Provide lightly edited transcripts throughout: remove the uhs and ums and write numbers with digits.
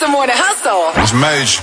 the Morning Hustle. It's major.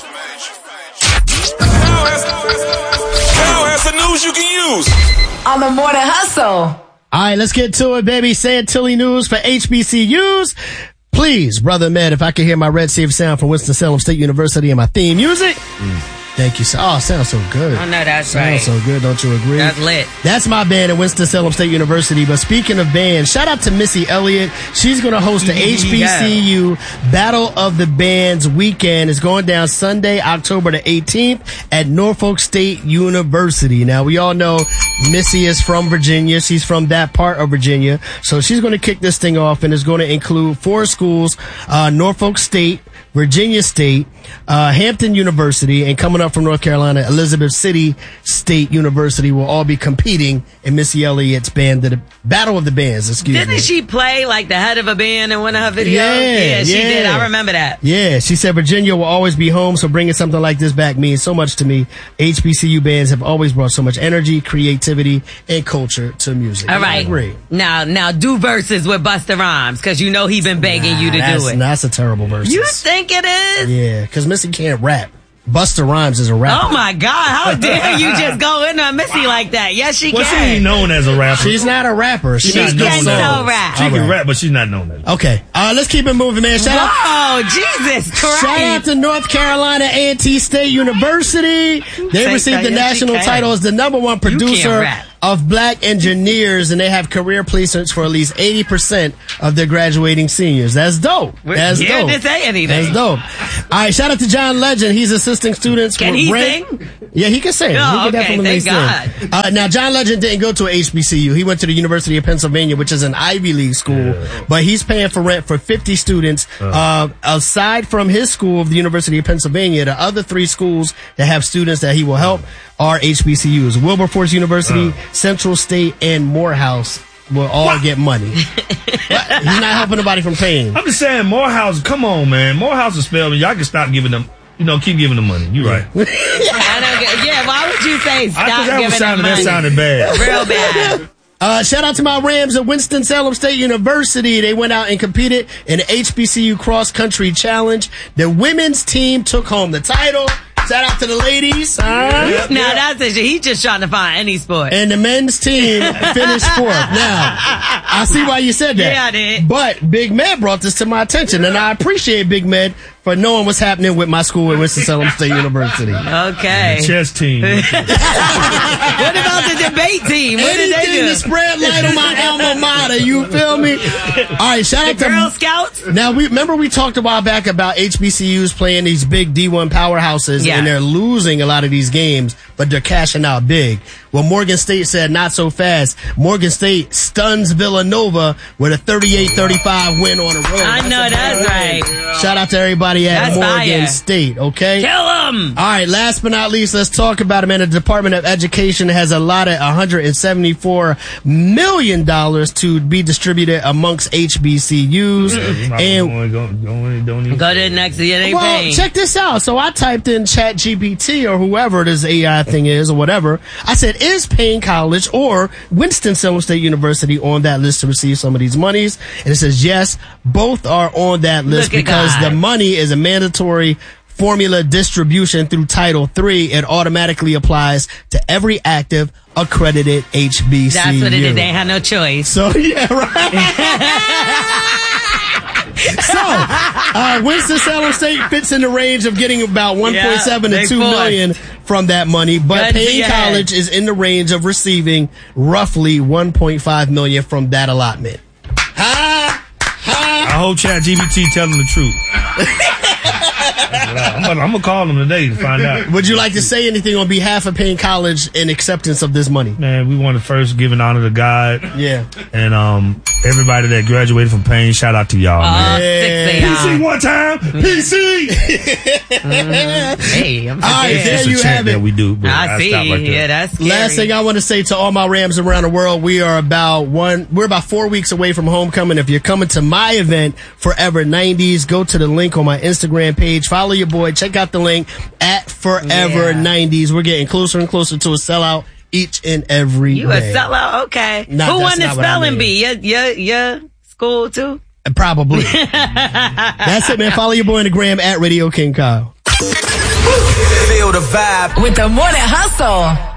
Now has the news you can use. On the Morning Hustle. All right, let's get to it, baby. Santilli News for HBCUs. Please, Brother Med, if I can hear my red safe sound from Winston-Salem State University and my theme music. Thank you. Oh, sounds so good. I know that's right. Sounds so good. Don't you agree? That's lit. That's my band at Winston-Salem State University. But speaking of bands, shout out to Missy Elliott. She's going to host the HBCU Battle of the Bands weekend. It's going down Sunday, October the 18th at Norfolk State University. Now, we all know Missy is from Virginia. She's from that part of Virginia. So she's going to kick this thing off, and it's going to include 4 schools, Norfolk State, Virginia State, Hampton University, and coming up from North Carolina, Elizabeth City State University will all be competing in Missy Elliott's band, the Battle of the Bands, Didn't she play like the head of a band in one of her videos? Yeah, she did. I remember that. Yeah, she said Virginia will always be home, so bringing something like this back means so much to me. HBCU bands have always brought so much energy, creativity, and culture to music. All right. I agree. Now do verses with Busta Rhymes, because you know he been begging you to do it. That's a terrible verse. You think it is? Yeah, because Missy can't rap. Busta Rhymes is a rapper. Oh my God, how dare you just go in on Missy like that? Yes, she Well, she can. ain't known as a rapper. She's not a rapper. She's She not can known so as rap. She can rap, but she's not known as. Okay, let's keep it moving, man. Shout Whoa, Jesus Christ. Shout out to North Carolina A&T State University. They received the national title as the #1 producer of black engineers, and they have career placements for at least 80% of their graduating seniors. That's dope. That's dope. To say anything. That's dope. All right, shout out to John Legend. He's assisting students. Can he sing? Yeah, he can sing. Oh, he can okay, definitely thank sing. Now, John Legend didn't go to a HBCU. He went to the University of Pennsylvania, which is an Ivy League school, but he's paying for rent for 50 students. Aside from his school, the University of Pennsylvania, the other 3 schools that have students that he will help are HBCUs. Wilberforce University, Central State, and Morehouse will all get money. He's not helping nobody from paying. I'm just saying, Morehouse, come on, man. Morehouse is spelled, y'all can stop giving them, keep giving them money. You're right. Yeah, why would you say stop giving them money? That sounded bad. Real bad. Shout out to my Rams at Winston-Salem State University. They went out and competed in the HBCU Cross Country Challenge. The women's team took home the title. Shout out to the ladies. That's it. He's just trying to find any sport. And the men's team finished 4th. Now, I see why you said that. Yeah, I did. But Big Med brought this to my attention, and I appreciate Big Med for knowing what's happening with my school at Winston-Salem State University. Okay. The chess team. What about the debate team? What did they Anything do? to spread light on my alma mater, you feel me? All right, shout out to Girl Scouts. Now, we talked a while back about HBCUs playing these big D1 powerhouses, and they're losing a lot of these games, but they're cashing out big. Well, Morgan State said not so fast. Morgan State stuns Villanova with a 38-35 win on the road. I know that's right. Shout out to everybody at Morgan State, okay? Kill them! All right, last but not least, let's talk about it, man. The Department of Education has allotted $174 million to be distributed amongst HBCUs. Go to the next year. Well, check this out. So I typed in ChatGPT or whoever this AI thing is or whatever. I said, is Payne College or Winston-Salem State University on that list to receive some of these monies? And it says, yes, both are on that list because the money is a mandatory formula distribution through Title III. It automatically applies to every active accredited HBCU. That's what it is. They had no choice. So, yeah, right. So, Winston-Salem State fits in the range of getting about 1.7 to 2 million from that money, but Payne College is in the range of receiving roughly 1.5 million from that allotment. I hope ChatGPT telling the truth. I'm gonna call them today to find out. Would you like to say anything on behalf of Payne College in acceptance of this money? Man, we want to first give an honor to God. Yeah. And everybody that graduated from Payne, shout out to y'all, man. PC one time! PC! Hey, I'm all right, there you have it. That we do, but I see. Right yeah, that's scary. Last thing I want to say to all my Rams around the world, we're about 4 weeks away from homecoming. If you're coming to my event, Forever 90s, go to the link on my Instagram page. Follow your boy. Check out the link at Forever 90s. We're getting closer and closer to a sellout each and every day. You a sellout? Okay. Who won the spelling bee? Your school too? Probably. That's it, man. Follow your boy on the gram at Radio King Kyle. Feel the vibe with the Morning Hustle.